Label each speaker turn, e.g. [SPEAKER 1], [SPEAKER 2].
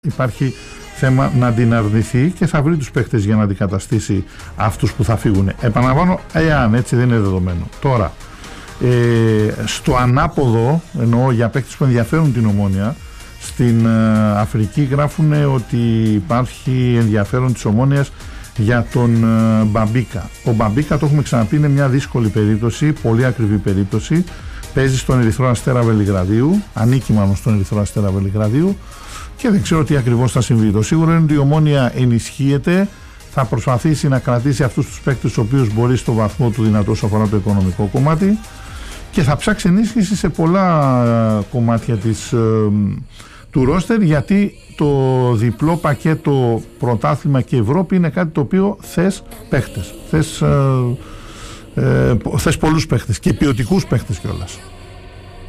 [SPEAKER 1] Υπάρχει θέμα να την αρνηθεί και θα βρει τους παίχτες για να αντικαταστήσει αυτούς που θα φύγουν. Επαναλαμβάνω, εάν έτσι δεν είναι δεδομένο. Τώρα, στο ανάποδο, εννοώ για παίχτες που ενδιαφέρουν την Ομόνοια, στην Αφρική γράφουν ότι υπάρχει ενδιαφέρον της Ομόνοιας για τον Μπαμπίκα. Ο Μπαμπίκα, το έχουμε ξαναπεί, είναι μια δύσκολη περίπτωση, πολύ ακριβή περίπτωση. Παίζει στον Ερυθρό Αστέρα Βελιγραδίου, ανήκει μάλλον στον Ερυθρό Αστέρα Βελιγραδίου και δεν ξέρω τι ακριβώς θα συμβεί. Το σίγουρο είναι ότι η Ομόνοια ενισχύεται, θα προσπαθήσει να κρατήσει αυτούς τους παίκτες τους οποίους μπορεί στο βαθμό του δυνατό όσο αφορά το οικονομικό κομμάτι και θα ψάξει ενίσχυση σε πολλά κομμάτια του ρόστερ, γιατί το διπλό πακέτο πρωτάθλημα και Ευρώπη είναι κάτι το οποίο θες παίχτες, θες πολλούς παίχτες και ποιοτικούς παίχτες κιόλας.